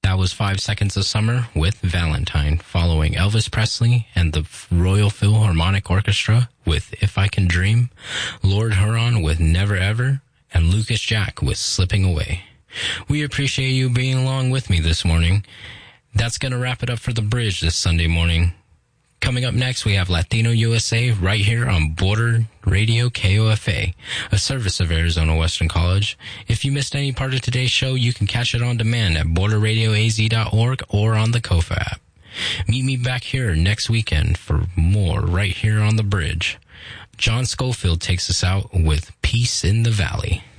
That was 5 Seconds of Summer with Valentine, following Elvis Presley and the Royal Philharmonic Orchestra with If I Can Dream, Lord Huron with Never Ever, and Lucas Jack with Slipping Away. We appreciate you being along with me this morning. That's going to wrap it up for The Bridge this Sunday morning. Coming up next, we have Latino USA right here on Border Radio KOFA, a service of Arizona Western College. If you missed any part of today's show, you can catch it on demand at borderradioaz.org or on the KOFA app. Meet me back here next weekend for more right here on The Bridge. John Schofield takes us out with Peace in the Valley.